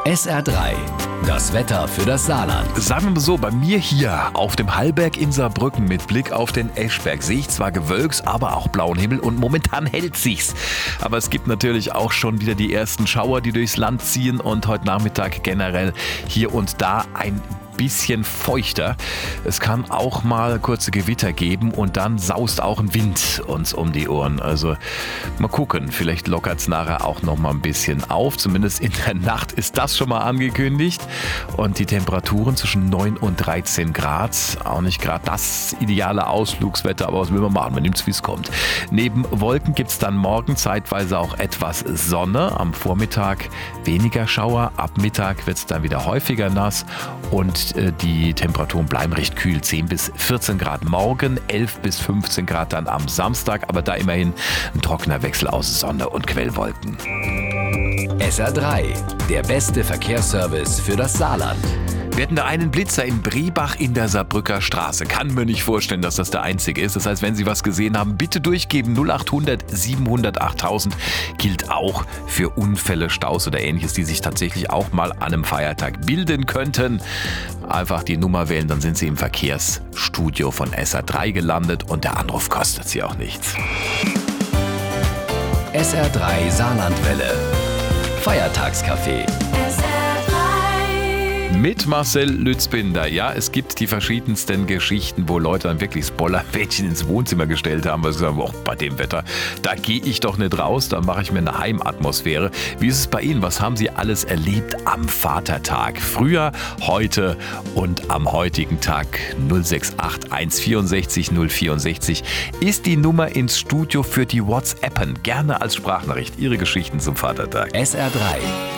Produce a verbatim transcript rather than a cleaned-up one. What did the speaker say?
S R drei, das Wetter für das Saarland. Sagen wir mal so, bei mir hier auf dem Hallberg in Saarbrücken mit Blick auf den Eschberg sehe ich zwar Gewölks, aber auch blauen Himmel und momentan hält sich's. Aber es gibt natürlich auch schon wieder die ersten Schauer, die durchs Land ziehen und heute Nachmittag generell hier und da ein bisschen feuchter. Es kann auch mal kurze Gewitter geben und dann saust auch ein Wind uns um die Ohren. Also mal gucken, vielleicht lockert es nachher auch noch mal ein bisschen auf. Zumindest in der Nacht ist das schon mal angekündigt. Und die Temperaturen zwischen neun und dreizehn Grad. Auch nicht gerade das ideale Ausflugswetter, aber was will man machen? Man nimmt es, wie es kommt. Neben Wolken gibt es dann morgen zeitweise auch etwas Sonne. Am Vormittag weniger Schauer. Ab Mittag wird es dann wieder häufiger nass. Und die Temperaturen bleiben recht kühl, zehn bis vierzehn Grad morgen, elf bis fünfzehn Grad dann am Samstag, aber da immerhin ein trockener Wechsel aus Sonne und Quellwolken. S R drei, der beste Verkehrsservice für das Saarland. Wir hatten da einen Blitzer in Brebach in der Saarbrücker Straße. Kann mir nicht vorstellen, dass das der einzige ist. Das heißt, wenn Sie was gesehen haben, bitte durchgeben. null acht hundert siebenhundert achttausend gilt auch für Unfälle, Staus oder ähnliches, die sich tatsächlich auch mal an einem Feiertag bilden könnten. Einfach die Nummer wählen, dann sind Sie im Verkehrsstudio von S R drei gelandet und der Anruf kostet Sie auch nichts. S R drei Saarlandwelle. Feiertagscafé. Mit Marcel Lützbinder. Ja, es gibt die verschiedensten Geschichten, wo Leute dann wirklich Spoilermädchen ins Wohnzimmer gestellt haben, weil sie sagen, oh, bei dem Wetter, da gehe ich doch nicht raus, da mache ich mir eine Heimatmosphäre. Wie ist es bei Ihnen? Was haben Sie alles erlebt am Vatertag? Früher, heute und am heutigen Tag. null sechs acht eins vierundsechzig null vierundsechzig ist die Nummer ins Studio für die WhatsAppen. Gerne als Sprachnachricht Ihre Geschichten zum Vatertag. S R drei,